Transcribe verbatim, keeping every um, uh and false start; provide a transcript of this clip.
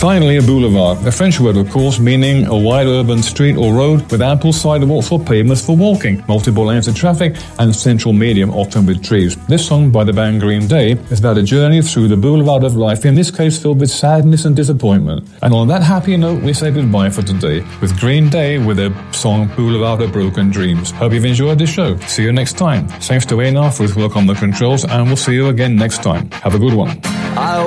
Finally, a boulevard, a French word of course meaning a wide urban street or road with ample sidewalks or pavements for walking, multiple lanes of traffic, and central medium, often with trees. This song by the band Green Day is about a journey through the boulevard of life, in this case filled with sadness and disappointment. And on that happy note, we say goodbye for today with Green Day with their song Boulevard of Broken Dreams. Hope you've enjoyed this show. See you next time. Thanks to Einar for his work on the controls, and we'll see you again next time. Have a good one. I